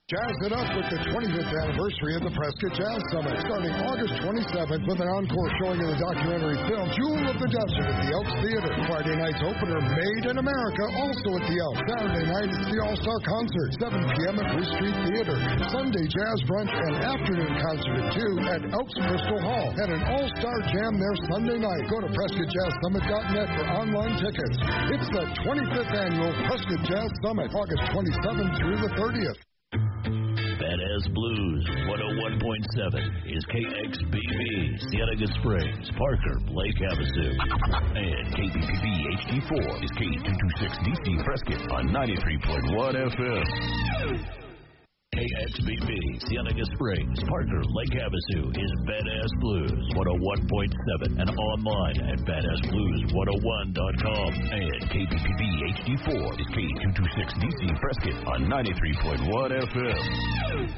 Jazz it up with the 25th anniversary of the Prescott Jazz Summit, starting August 27th with an encore showing of the documentary film Jewel of the Desert at the Elks Theater. Friday night's opener, Made in America, also at the Elks. Saturday night is the All-Star Concert, 7 p.m. at Bruce Street Theater. Sunday jazz brunch and afternoon concert at 2 at Elks Crystal Hall. And an all-star jam there Sunday night. Go to PrescottJazzSummit.net for online tickets. It's the 25th annual Prescott Jazz Summit, August 27th through the 30th. Badass Blues 101.7 is KXBB, Cienega Springs, Parker, Lake Havasu. And KBPB HD4 is K226DC Prescott on 93.1 FM. KXBB, Cienega Springs, Parker, Lake Havasu is Badass Blues 101.7 and online at badassblues101.com. And KBPB HD4 is K226DC Prescott on 93.1 FM.